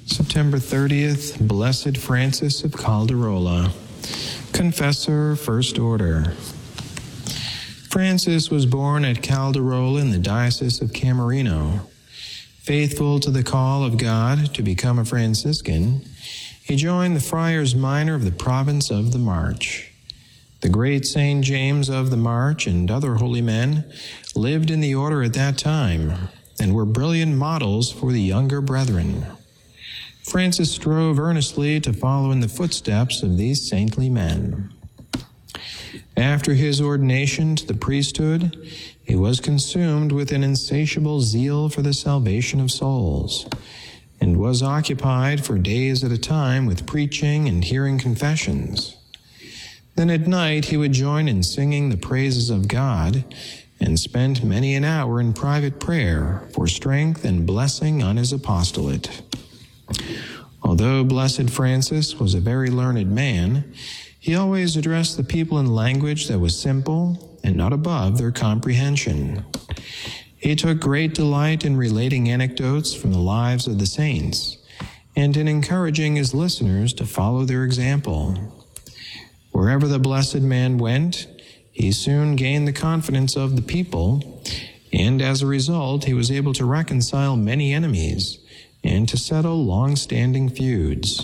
September 30th, Blessed Francis of Calderola, Confessor, First Order. Francis was born at Calderola in the Diocese of Camarino. Faithful to the call of God to become a Franciscan, he joined the Friars Minor of the province of the March. The great St. James of the March and other holy men lived in the order at that time and were brilliant models for the younger brethren. Francis strove earnestly to follow in the footsteps of these saintly men. After his ordination to the priesthood, he was consumed with an insatiable zeal for the salvation of souls, and was occupied for days at a time with preaching and hearing confessions. Then at night he would join in singing the praises of God, and spent many an hour in private prayer for strength and blessing on his apostolate. Although Blessed Francis was a very learned man, he always addressed the people in language that was simple and not above their comprehension. He took great delight in relating anecdotes from the lives of the saints and in encouraging his listeners to follow their example. Wherever the blessed man went, he soon gained the confidence of the people, and as a result, he was able to reconcile many enemies and to settle long-standing feuds.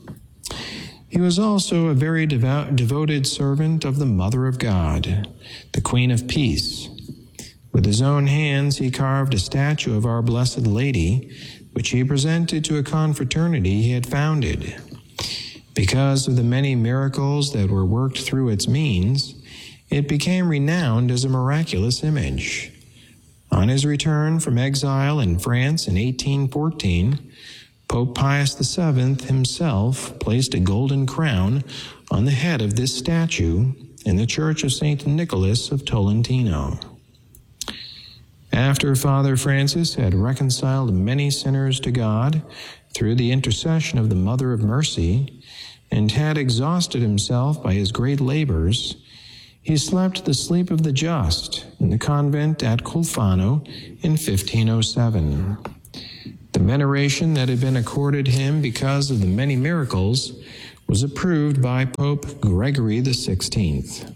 He was also a very devoted servant of the Mother of God, the Queen of Peace. With his own hands, he carved a statue of Our Blessed Lady, which he presented to a confraternity he had founded. Because of the many miracles that were worked through its means, it became renowned as a miraculous image. On his return from exile in France in 1814, Pope Pius VII himself placed a golden crown on the head of this statue in the Church of St. Nicholas of Tolentino. After Father Francis had reconciled many sinners to God through the intercession of the Mother of Mercy, and had exhausted himself by his great labors, he slept the sleep of the just in the convent at Colfano in 1507. The veneration that had been accorded him because of the many miracles was approved by Pope Gregory XVI.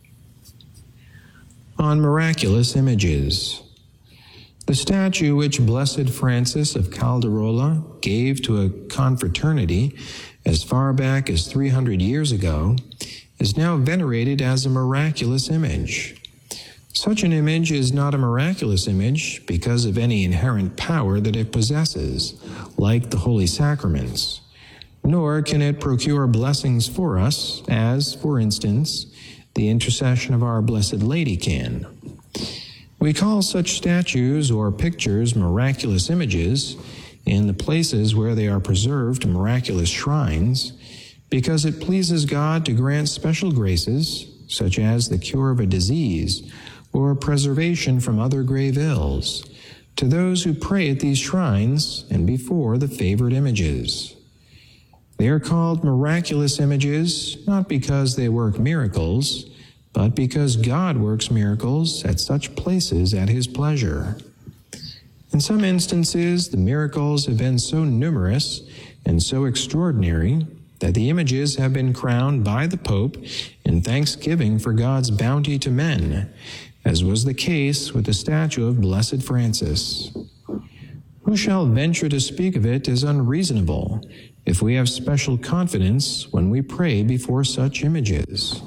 On miraculous images. The statue which Blessed Francis of Calderola gave to a confraternity as far back as 300 years ago is now venerated as a miraculous image. Such an image is not a miraculous image because of any inherent power that it possesses, like the Holy Sacraments, nor can it procure blessings for us, as, for instance, the intercession of Our Blessed Lady can. We call such statues or pictures miraculous images in the places where they are preserved miraculous shrines, because it pleases God to grant special graces, such as the cure of a disease or preservation from other grave ills, to those who pray at these shrines and before the favored images. They are called miraculous images not because they work miracles, but because God works miracles at such places at his pleasure. In some instances, the miracles have been so numerous and so extraordinary that the images have been crowned by the Pope in thanksgiving for God's bounty to men, as was the case with the statue of Blessed Francis. Who shall venture to speak of it as unreasonable if we have special confidence when we pray before such images?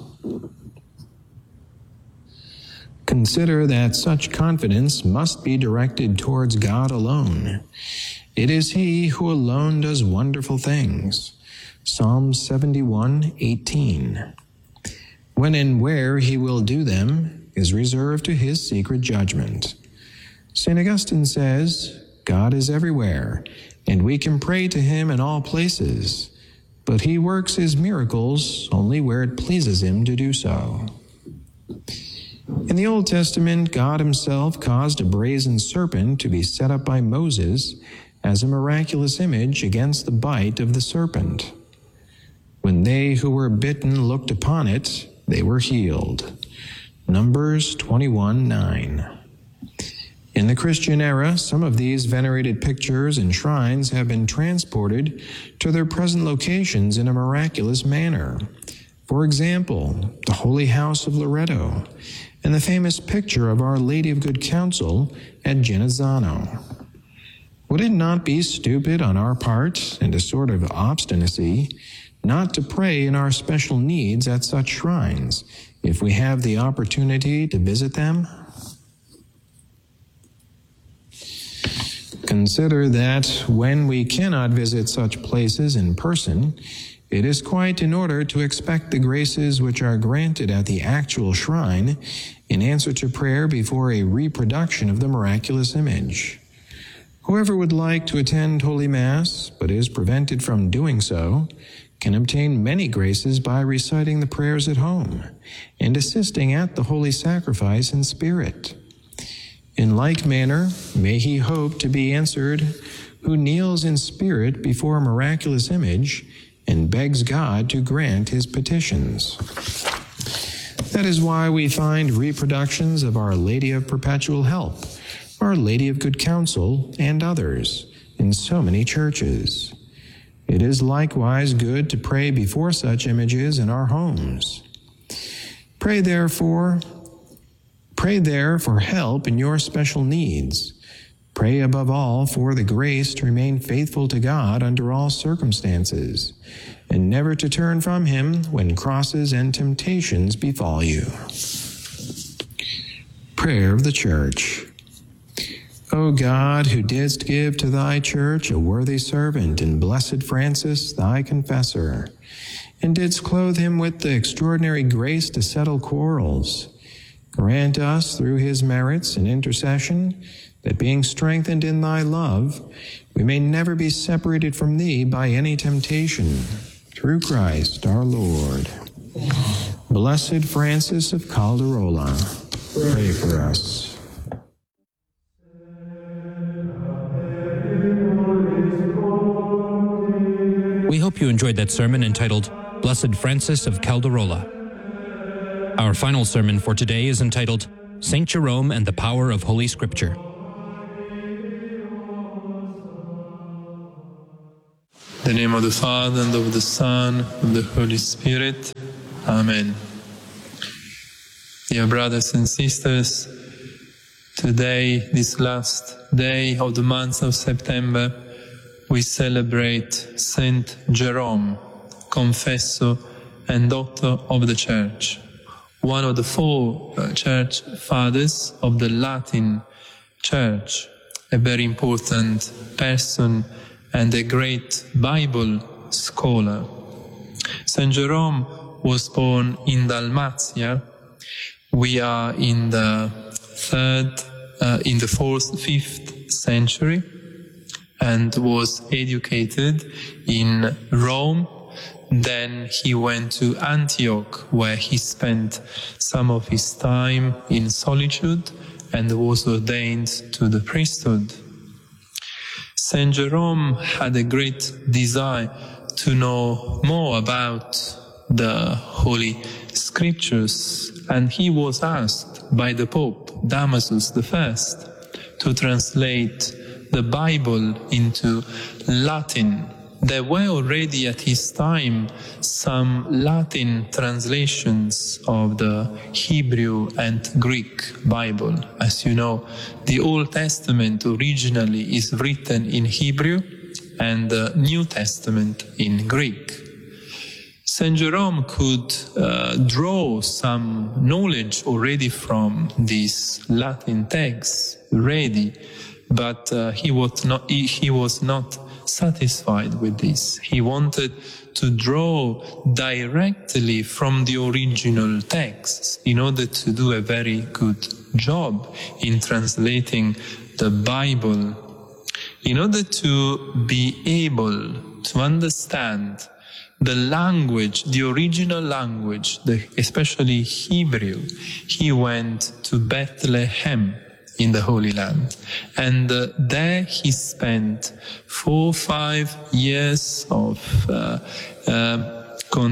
Consider that such confidence must be directed towards God alone. It is He who alone does wonderful things. Psalm 71:18. When and where He will do them is reserved to His secret judgment. St. Augustine says, God is everywhere, and we can pray to Him in all places, but He works His miracles only where it pleases Him to do so. In the Old Testament, God Himself caused a brazen serpent to be set up by Moses as a miraculous image against the bite of the serpent. When they who were bitten looked upon it, they were healed. Numbers 21:9. In the Christian era, some of these venerated pictures and shrines have been transported to their present locations in a miraculous manner. For example, the Holy House of Loreto and the famous picture of Our Lady of Good Counsel at Genazzano. Would it not be stupid on our part and a sort of obstinacy not to pray in our special needs at such shrines if we have the opportunity to visit them? Consider that when we cannot visit such places in person, it is quite in order to expect the graces which are granted at the actual shrine in answer to prayer before a reproduction of the miraculous image. Whoever would like to attend Holy Mass, but is prevented from doing so, can obtain many graces by reciting the prayers at home and assisting at the Holy Sacrifice in spirit. In like manner, may he hope to be answered who kneels in spirit before a miraculous image and begs God to grant his petitions. That is why we find reproductions of Our Lady of Perpetual Help, Our Lady of Good Counsel, and others in so many churches. It is likewise good to pray before such images in our homes. Pray there for help in your special needs. Pray above all for the grace to remain faithful to God under all circumstances, and never to turn from him when crosses and temptations befall you. Prayer of the Church. O God, who didst give to thy church a worthy servant in Blessed Francis, thy confessor, and didst clothe him with the extraordinary grace to settle quarrels, grant us through his merits and intercession that being strengthened in thy love, we may never be separated from thee by any temptation. Through Christ our Lord. Blessed Francis of Calderola, pray for us. We hope you enjoyed that sermon entitled, Blessed Francis of Calderola. Our final sermon for today is entitled, Saint Jerome and the Power of Holy Scripture. In the name of the Father, and of the Son, and of the Holy Spirit. Amen. Dear brothers and sisters, today, this last day of the month of September, we celebrate Saint Jerome, confessor and doctor of the Church, one of the four church fathers of the Latin Church, a very important person and a great Bible scholar. Saint Jerome was born in Dalmatia. We are in the 4th, 5th century, and was educated in Rome. Then he went to Antioch, where he spent some of his time in solitude and was ordained to the priesthood. Saint Jerome had a great desire to know more about the Holy Scriptures, and he was asked by the Pope Damasus I to translate the Bible into Latin. There were already at his time some Latin translations of the Hebrew and Greek Bible. As you know, the Old Testament originally is written in Hebrew and the New Testament in Greek. Saint Jerome could draw some knowledge already from these Latin texts ready, but he was not satisfied with this. He wanted to draw directly from the original texts in order to do a very good job in translating the Bible, in order to be able to understand the language, the original language, especially Hebrew. He went to Bethlehem in the Holy Land. And there he spent 4 or 5 years of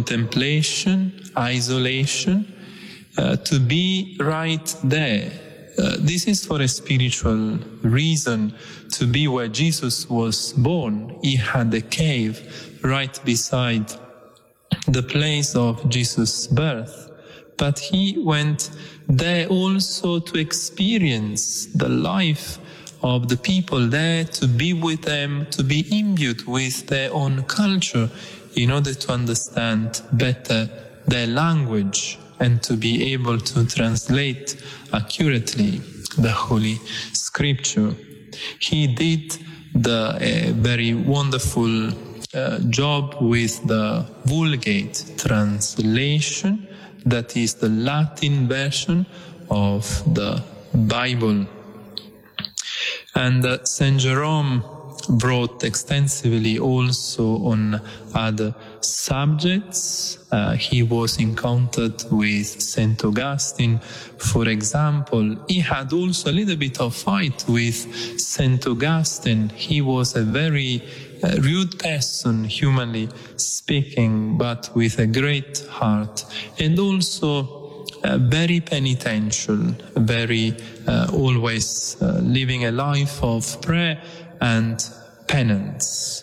contemplation, isolation, to be right there, this is for a spiritual reason, to be where Jesus was born. He had a cave right beside the place of Jesus' birth. But he went there also to experience the life of the people there, to be with them, to be imbued with their own culture in order to understand better their language and to be able to translate accurately the Holy Scripture. He did the very wonderful job with the Vulgate translation, that is the Latin version of the Bible. And Saint Jerome wrote extensively also on other subjects. He was encountered with Saint Augustine, for example. He had also a little bit of fight with Saint Augustine. He was a very rude person, humanly speaking, but with a great heart, and also very penitential, very always living a life of prayer and penance.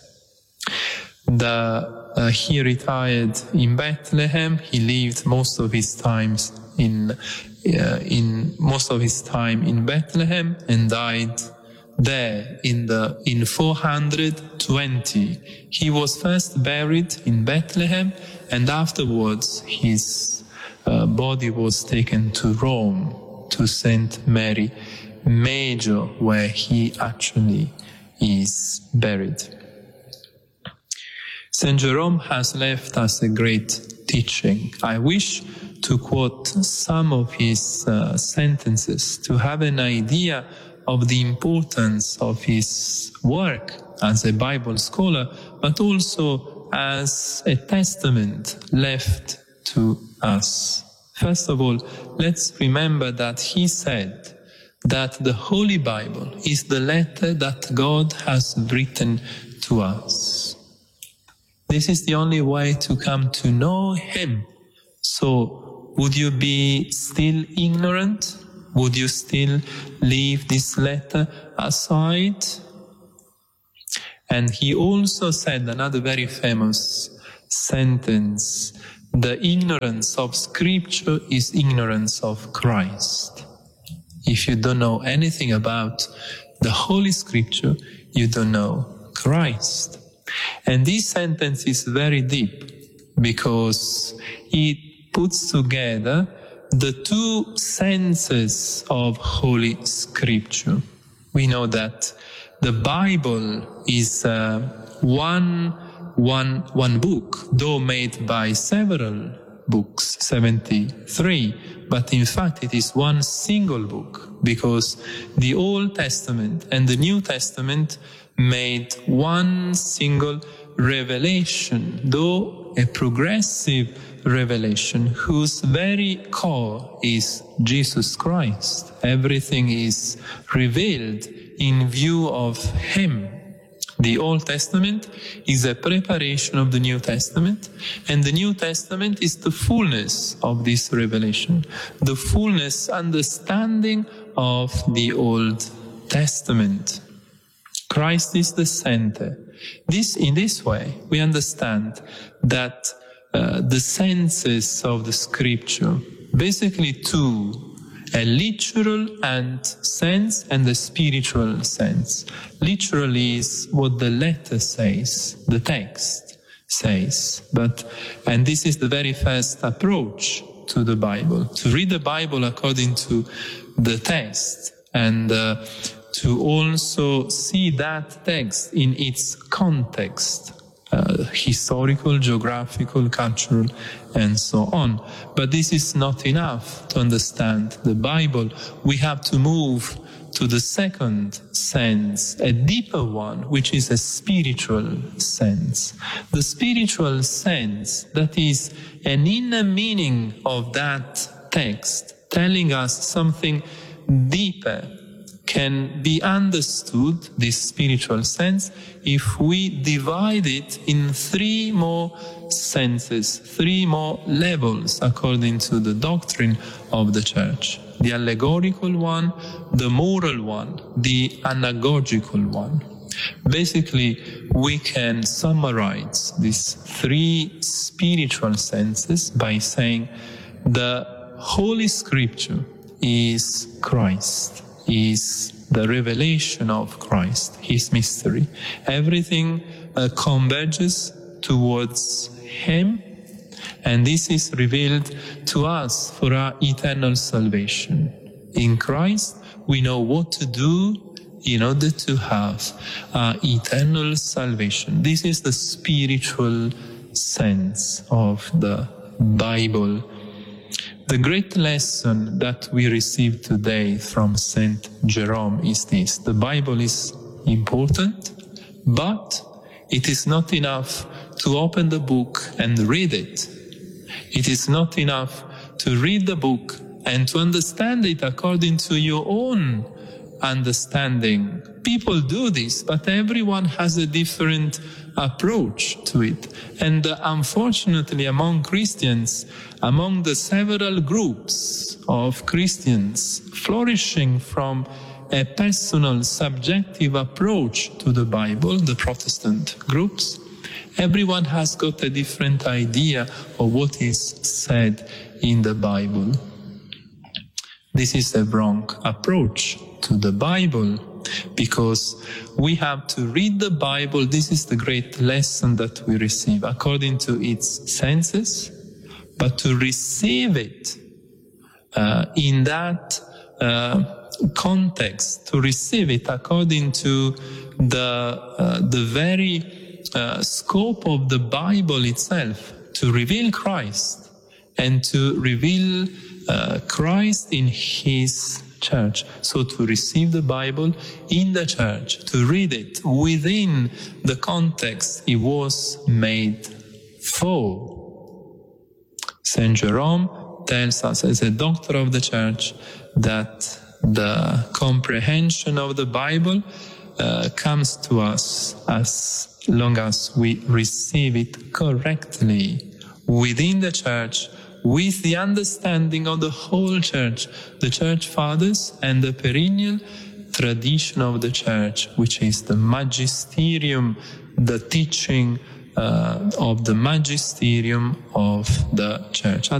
He retired in Bethlehem. He lived most of his time in Bethlehem and died there in 420. He was first buried in Bethlehem, and afterwards his body was taken to Rome, to St. Mary Major, where he actually is buried. St. Jerome has left us a great teaching. I wish to quote some of his sentences to have an idea of the importance of his work as a Bible scholar, but also as a testament left to us. First of all, let's remember that he said that the Holy Bible is the letter that God has written to us. This is the only way to come to know Him. So, would you be still ignorant? Would you still leave this letter aside? And he also said another very famous sentence: the ignorance of Scripture is ignorance of Christ. If you don't know anything about the Holy Scripture, you don't know Christ. And this sentence is very deep because it puts together the two senses of Holy Scripture. We know that the Bible is one book, though made by several books, 73, but in fact it is one single book, because the Old Testament and the New Testament made one single revelation, though a progressive revelation whose very core is Jesus Christ. Everything is revealed in view of Him. The Old Testament is a preparation of the New Testament, and the New Testament is the fullness of this revelation, the fullness understanding of the Old Testament. Christ is the center. In this way, we understand that the senses of the Scripture, basically two, a literal sense and a spiritual sense. Literal is what the letter says, the text says. And this is the very first approach to the Bible, to read the Bible according to the text, and to also see that text in its context, historical, geographical, cultural, and so on. But this is not enough to understand the Bible. We have to move to the second sense, a deeper one, which is a spiritual sense. The spiritual sense, that is an inner meaning of that text, telling us something deeper, can be understood, this spiritual sense, if we divide it in three more senses, three more levels, according to the doctrine of the Church. the allegorical one, the moral one, the anagogical one. Basically, we can summarize these three spiritual senses by saying the Holy Scripture is Christ, is the revelation of Christ, His mystery. Everything converges towards Him, and this is revealed to us for our eternal salvation. In Christ, we know what to do in order to have eternal salvation. This is the spiritual sense of the Bible. The great lesson that we receive today from Saint Jerome is this: the Bible is important, but it is not enough to open the book and read it. It is not enough to read the book and to understand it according to your own understanding. People do this, but everyone has a different approach to it. And unfortunately, among Christians, among the several groups of Christians flourishing from a personal, subjective approach to the Bible, the Protestant groups, everyone has got a different idea of what is said in the Bible. This is a wrong approach to the Bible, because we have to read the Bible. This is the great lesson that we receive according to its senses, but to receive it in that context, to receive it according to the very scope of the Bible itself, to reveal Christ and to reveal Christ in His church. So to receive the Bible in the church, to read it within the context it was made for. Saint Jerome tells us, as a doctor of the church, that the comprehension of the Bible comes to us as long as we receive it correctly within the church, with the understanding of the whole church, the church fathers, and the perennial tradition of the church, which is the magisterium, the teaching of the magisterium of the church.